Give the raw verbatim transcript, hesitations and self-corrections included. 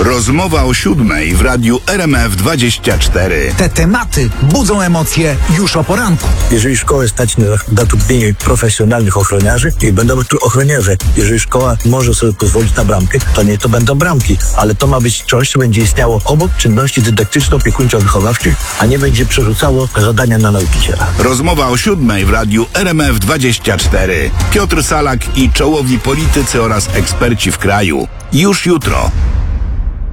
Rozmowa o siódmej w radiu R M F dwadzieścia cztery. Te tematy budzą emocje już o poranku. Jeżeli szkołę stać na zatrudnienie profesjonalnych ochroniarzy, i będą tu ochroniarze. Jeżeli szkoła może sobie pozwolić na bramkę, to nie to będą bramki, ale to ma być coś, co będzie istniało obok czynności dydaktyczno-opiekuńczo-wychowawczych, a nie będzie przerzucało zadania na nauczyciela. Rozmowa o siódmej w radiu R M F dwadzieścia cztery. Piotr Salak i czołowi politycy oraz eksperci w kraju. Już jutro.